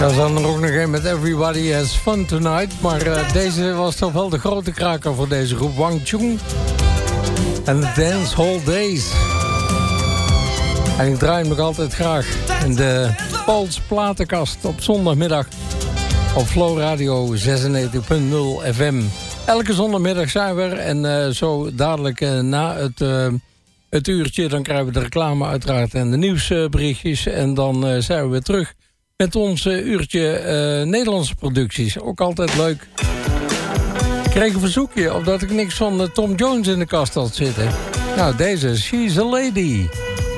Er zat er ook nog een met Everybody Has Fun Tonight. Maar deze was toch wel de grote kraker voor deze groep. Wang Chung en The Dance Hall Days. En ik draai hem nog altijd graag in de Pauls platenkast op zondagmiddag op Flow Radio 96.0 FM. Elke zondagmiddag zijn we er en zo dadelijk na het uurtje... dan krijgen we de reclame uiteraard en de nieuwsberichtjes. En dan zijn we weer terug met ons uurtje Nederlandse producties. Ook altijd leuk. Ik kreeg een verzoekje omdat ik niks van Tom Jones in de kast had zitten. Nou, deze, She's a Lady.